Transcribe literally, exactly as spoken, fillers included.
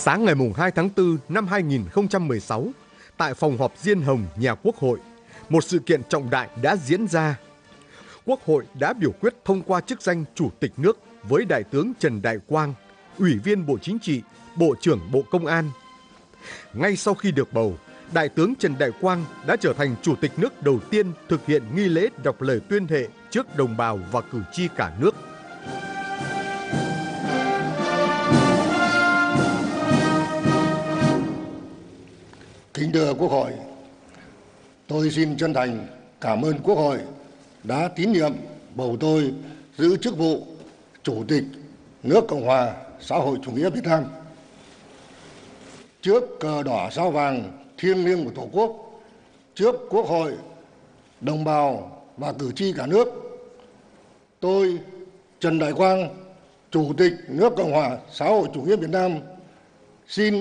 Sáng ngày hai tháng tư năm hai nghìn không trăm mười sáu, tại phòng họp Diên Hồng, nhà Quốc hội, một sự kiện trọng đại đã diễn ra. Quốc hội đã biểu quyết thông qua chức danh Chủ tịch nước với Đại tướng Trần Đại Quang, Ủy viên Bộ Chính trị, Bộ trưởng Bộ Công an. Ngay sau khi được bầu, Đại tướng Trần Đại Quang đã trở thành Chủ tịch nước đầu tiên thực hiện nghi lễ đọc lời tuyên thệ trước đồng bào và cử tri cả nước. Kính thưa Quốc hội, tôi xin chân thành cảm ơn Quốc hội đã tín nhiệm bầu tôi giữ chức vụ Chủ tịch nước Cộng hòa xã hội chủ nghĩa Việt Nam. Trước cờ đỏ sao vàng thiêng liêng của Tổ quốc, trước Quốc hội, đồng bào và cử tri cả nước, tôi Trần Đại Quang, Chủ tịch nước Cộng hòa xã hội chủ nghĩa Việt Nam xin